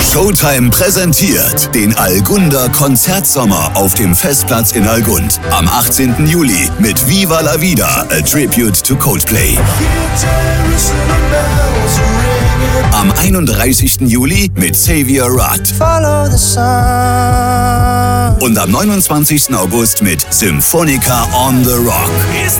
Showtime präsentiert den Algunder Konzertsommer auf dem Festplatz in Algund. Am 18. Juli mit Viva la Vida, a Tribute to Coldplay. Am 31. Juli mit Xavier Rudd. Und am 29. August mit Symphonica on the Rock.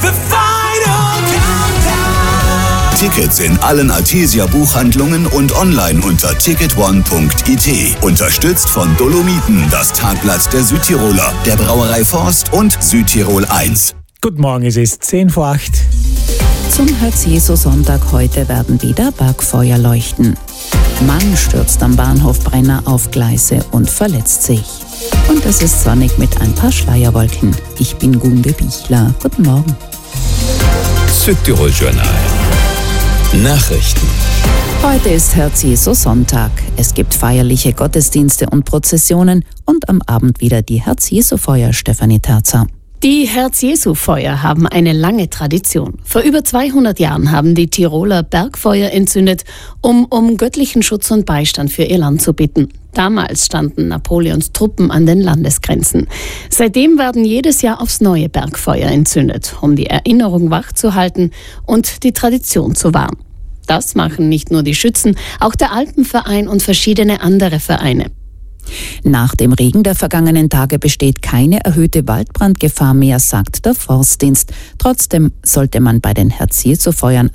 Tickets in allen Artesia Buchhandlungen und online unter ticketone.it. Unterstützt von Dolomiten, das Tagblatt der Südtiroler, der Brauerei Forst und Südtirol 1. Guten Morgen, es ist 7:10. Zum Herz-Jesu-Sonntag heute werden wieder Bergfeuer leuchten. Mann stürzt am Bahnhof Brenner auf Gleise und verletzt sich. Und es ist sonnig mit ein paar Schleierwolken. Ich bin Gunde Bichler. Guten Morgen. Südtirol Journal. Nachrichten. Heute ist Herz-Jesu-Sonntag. Es gibt feierliche Gottesdienste und Prozessionen und am Abend wieder die Herz-Jesu-Feuer, Stefanie Terzer. Die Herz-Jesu-Feuer haben eine lange Tradition. Vor über 200 Jahren haben die Tiroler Bergfeuer entzündet, um göttlichen Schutz und Beistand für ihr Land zu bitten. Damals standen Napoleons Truppen an den Landesgrenzen. Seitdem werden jedes Jahr aufs neue Bergfeuer entzündet, um die Erinnerung wachzuhalten und die Tradition zu wahren. Das machen nicht nur die Schützen, auch der Alpenverein und verschiedene andere Vereine. Nach dem Regen der vergangenen Tage besteht keine erhöhte Waldbrandgefahr mehr, sagt der Forstdienst. Trotzdem sollte man sich bei den Herz-Jesu-Feuern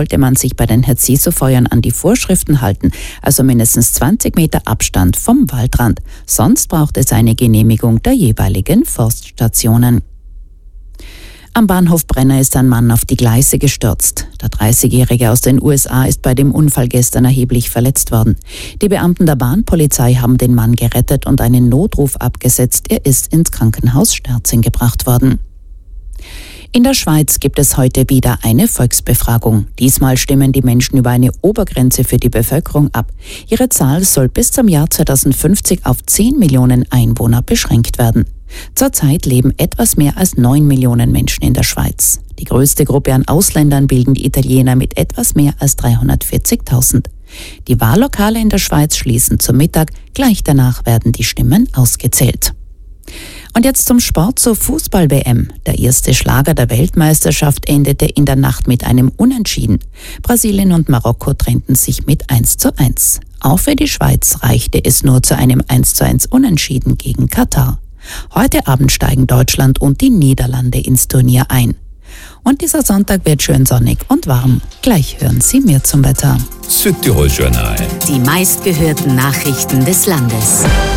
an die Vorschriften halten, also mindestens 20 Meter Abstand vom Waldrand. Sonst braucht es eine Genehmigung der jeweiligen Forststationen. Am Bahnhof Brenner ist ein Mann auf die Gleise gestürzt. Der 30-Jährige aus den USA ist bei dem Unfall gestern erheblich verletzt worden. Die Beamten der Bahnpolizei haben den Mann gerettet und einen Notruf abgesetzt. Er ist ins Krankenhaus Sterzing gebracht worden. In der Schweiz gibt es heute wieder eine Volksbefragung. Diesmal stimmen die Menschen über eine Obergrenze für die Bevölkerung ab. Ihre Zahl soll bis zum Jahr 2050 auf 10 Millionen Einwohner beschränkt werden. Zurzeit leben etwas mehr als 9 Millionen Menschen in der Schweiz. Die größte Gruppe an Ausländern bilden die Italiener mit etwas mehr als 340.000. Die Wahllokale in der Schweiz schließen zum Mittag. Gleich danach werden die Stimmen ausgezählt. Und jetzt zum Sport, zur Fußball-WM. Der erste Schlager der Weltmeisterschaft endete in der Nacht mit einem Unentschieden. Brasilien und Marokko trennten sich mit 1:1. Auch für die Schweiz reichte es nur zu einem 1:1 Unentschieden gegen Katar. Heute Abend steigen Deutschland und die Niederlande ins Turnier ein. Und dieser Sonntag wird schön sonnig und warm. Gleich hören Sie mehr zum Wetter. Südtirol Journal. Die meistgehörten Nachrichten des Landes.